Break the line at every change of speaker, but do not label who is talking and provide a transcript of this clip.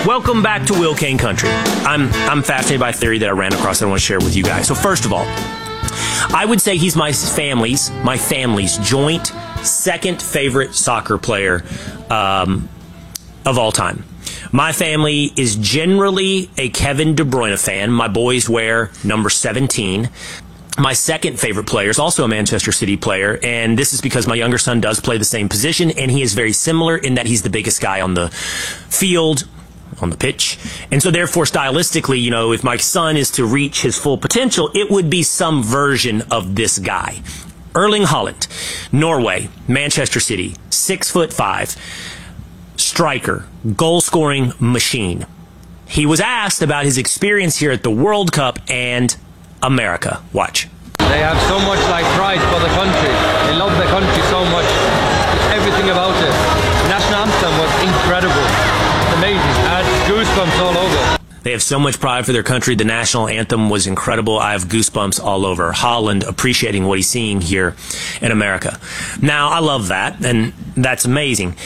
Welcome back to Will Kane Country. I'm fascinated by a theory that I ran across that I want to share with you guys. So first of all, I would say he's my family's joint second favorite soccer player of all time. My family is generally a Kevin De Bruyne fan. My boys wear number 17. My second favorite player is also a Manchester City player, and this is because my younger son does play the same position, and he is very similar in that he's the biggest guy on the field, on the pitch. And so therefore, stylistically, you know, if my son is to reach his full potential, it would be some version of this guy. Erling Haaland, Norway, Manchester City, 6'5", striker, goal-scoring machine. He was asked about his experience here at the World Cup and America. Watch.
They have so much pride for the country. They love the country so much. Everything about it. The national anthem was incredible. It's amazing. I had goosebumps all over.
They have so much pride for their country. The national anthem was incredible. I have goosebumps all over. Haaland appreciating what he's seeing here in America. Now, I love that, and that's amazing.